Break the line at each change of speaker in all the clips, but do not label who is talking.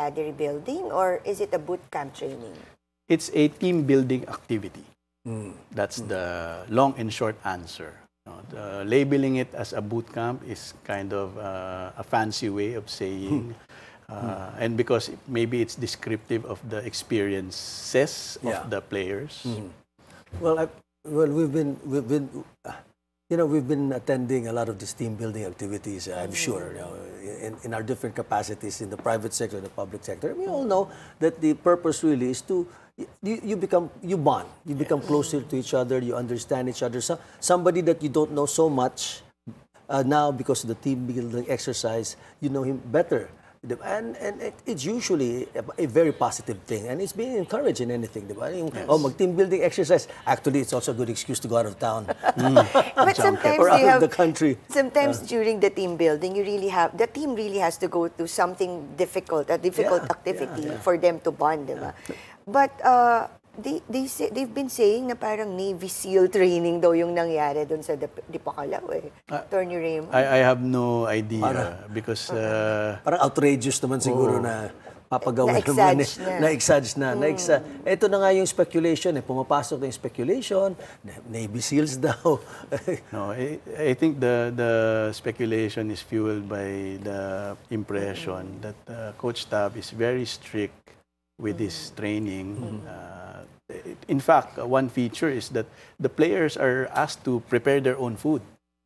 camaraderie building, or is it a boot camp training?
It's a team building activity. That's the long and short answer. Labeling it as a boot camp is kind of a fancy way of saying, and because maybe it's descriptive of the experiences of the players.
Well, we've been we've been attending a lot of these team building activities. I'm sure, in our different capacities in the private sector, the public sector. We all know that the purpose really is to you bond, you become closer to each other, you understand each other. So, somebody that you don't know so much now because of the team building exercise, you know him better. And it's usually a very positive thing, and it's being encouraged in anything, diba? Mag-team building exercise. Actually, it's also a good excuse to go out of town.
But sometimes
or out of the country.
Sometimes during the team building, the team really has to go to something difficult, a difficult activity for them to bond, diba? But they've been saying na parang Navy SEAL training daw yung nangyari doon sa Dipakalaw Attorney Raymond.
I have no idea because
parang outrageous naman siguro na papagawa
Na-exage
na. Ito na nga yung speculation, pumapasok na yung speculation, Navy SEALs daw.
No, I think the speculation is fueled by the impression that Coach Tab is very strict with this training. In fact, one feature is that the players are asked to prepare their own food.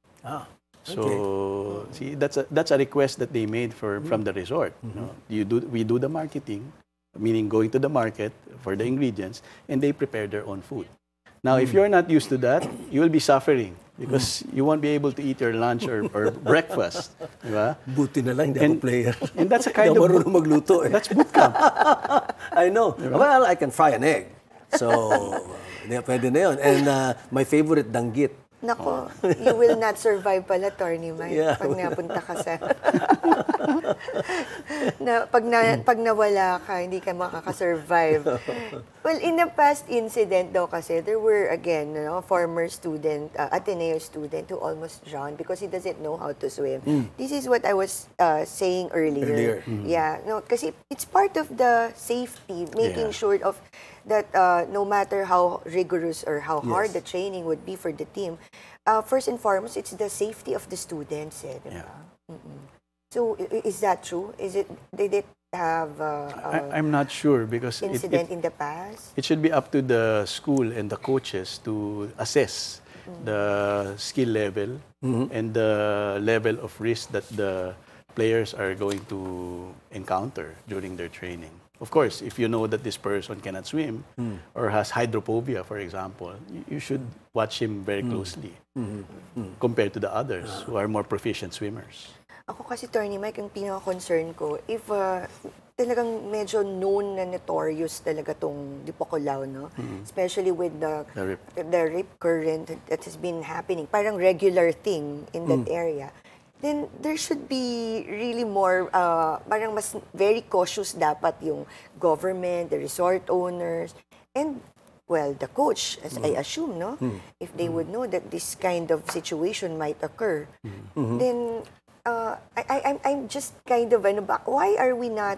So, see, that's a request that they made from the resort. We do the marketing, meaning going to the market for the ingredients, and they prepare their own food. Now, if you're not used to that, you will be suffering because you won't be able to eat your lunch or breakfast. Diba?
Buti na lang, hindi ako player.
And that's a kind of
marunong magluto.
That's boot camp.
I know. Diba? Well, I can fry an egg. So, pwede na yun. And my favorite, danggit.
Nako, you will not survive pala, Attorney Mike, pag napunta ka sa... pag nawala ka, hindi ka makakasurvive. Well, in a past incident daw kasi, there were, again, former student, Ateneo student who almost drowned because he doesn't know how to swim. This is what I was saying earlier. Yeah, no, kasi it's part of the safety, making sure of that no matter how rigorous or how hard the training would be for the team, first and foremost, it's the safety of the students. So, is that true? Did it have
I'm not sure because
incident in the past?
It should be up to the school and the coaches to assess the skill level and the level of risk that the players are going to encounter during their training. Of course, if you know that this person cannot swim or has hydrophobia, for example, you should watch him very closely compared to the others who are more proficient swimmers.
Ako kasi, Attorney Mike, yung pinaka-concern ko, if talagang medyo known na notorious talaga tong Dipakalaw, no? Especially with the rip current that has been happening, parang regular thing in that area, then there should be really more, parang mas very cautious dapat yung government, the resort owners, and, well, the coach, as I assume, no? If they would know that this kind of situation might occur, then I'm just kind of, why are we not,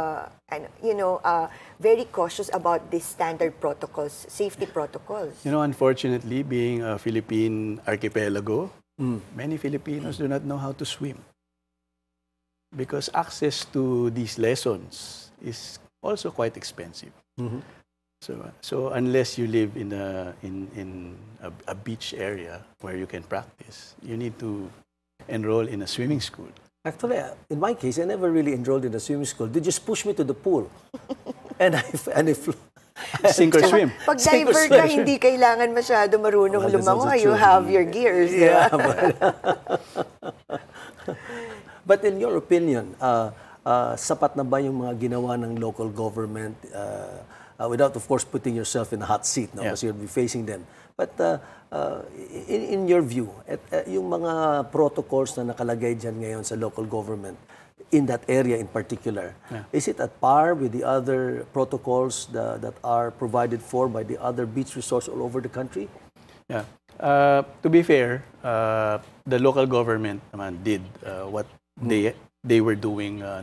very cautious about these standard protocols, safety protocols?
Unfortunately, being a Philippine archipelago, many Filipinos do not know how to swim because access to these lessons is also quite expensive. So unless you live in a beach area where you can practice, you need to enroll in a swimming school.
Actually, in my case, I never really enrolled in a swimming school. They just pushed me to the pool, and I flew.
Sink or swim.
Pag diver ka, hindi kailangan masyado marunong lumangoy. You have your gears.
Yeah, but in your opinion, sapat na ba yung mga ginawa ng local government without, of course, putting yourself in a hot seat, no? Because you'll be facing them. But in your view, yung mga protocols na nakalagay dyan ngayon sa local government, in that area in particular, is it at par with the other protocols that are provided for by the other beach resorts all over the country?
Yeah. To be fair, the local government naman did what they were doing